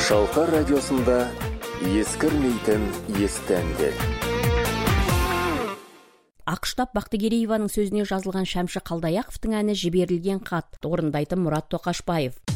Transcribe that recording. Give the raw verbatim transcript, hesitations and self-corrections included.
Шалқар радиосында ескірмейтін есті әндер. Ақштап Бақтыгерееваның сөзіне жазылған Шәмші Қалдаяқовтың әні «Жіберілген хат» орындайтын Мұрат Тоқашбаев.